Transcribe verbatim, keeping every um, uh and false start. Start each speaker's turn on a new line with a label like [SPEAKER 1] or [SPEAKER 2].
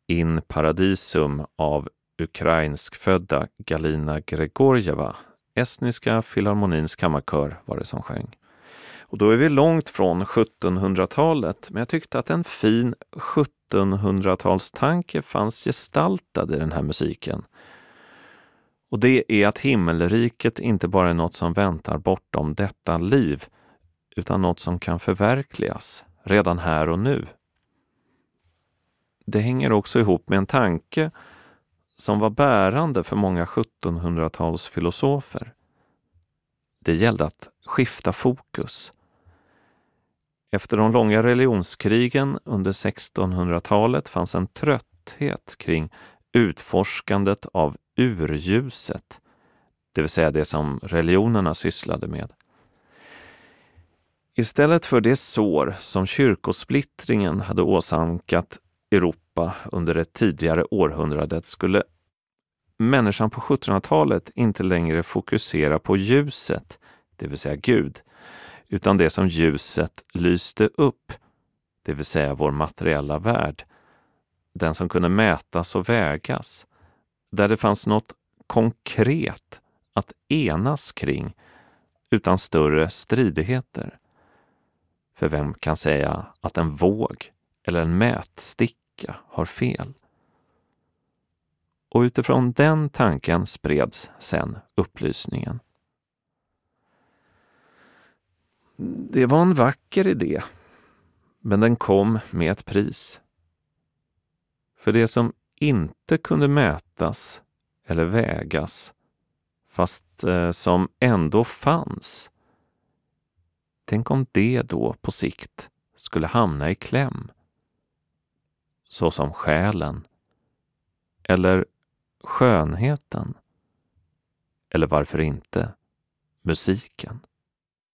[SPEAKER 1] In Paradisum av ukrainskfödda Galina Gregorjeva. Estniska filharmonins kammarkör var det som sjöng. Och då är vi långt från sjuttonhundratalet, men jag tyckte att en fin sjuttonhundratalstanke fanns gestaltad i den här musiken. Och det är att himmelriket inte bara är något som väntar bortom detta liv, utan något som kan förverkligas redan här och nu. Det hänger också ihop med en tanke som var bärande för många sjuttonhundratals-filosofer. Det gällde att skifta fokus. Efter de långa religionskrigen under sextonhundratalet fanns en trötthet kring utforskandet av urljuset, det vill säga det som religionerna sysslade med. Istället för det sår som kyrkosplittringen hade åsamkat Europa under ett tidigare århundrade skulle människan på sjuttonhundratalet inte längre fokusera på ljuset, det vill säga Gud, utan det som ljuset lyste upp, det vill säga vår materiella värld, den som kunde mätas och vägas, där det fanns något konkret att enas kring utan större stridigheter. För vem kan säga att en våg eller en mätsticka har fel? Och utifrån den tanken spreds sen upplysningen. Det var en vacker idé, men den kom med ett pris. För det som inte kunde mätas eller vägas, fast eh, som ändå fanns, tänk om det då på sikt skulle hamna i kläm. Så som själen, eller skönheten, eller varför inte musiken.